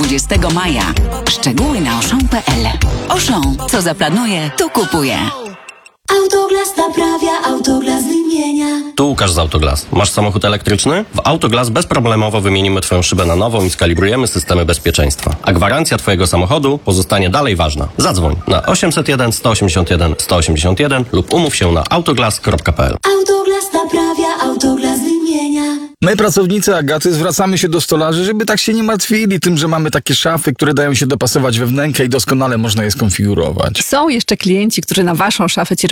20 maja. Szczegóły na Auchan.pl. Auchan, co zaplanuje, to kupuje. Autoglas naprawia, Autoglas wymienia. Tu Łukasz z Autoglas. Masz samochód elektryczny? W Autoglas bezproblemowo wymienimy Twoją szybę na nową i skalibrujemy systemy bezpieczeństwa. A gwarancja Twojego samochodu pozostanie dalej ważna. Zadzwoń na 801 181 181 lub umów się na autoglas.pl. Autoglas naprawia, Autoglas wymienia. My, pracownicy Agaty, zwracamy się do stolarzy, żeby tak się nie martwili tym, że mamy takie szafy, które dają się dopasować we wnękę i doskonale można je skonfigurować. Są jeszcze klienci, którzy na waszą szafę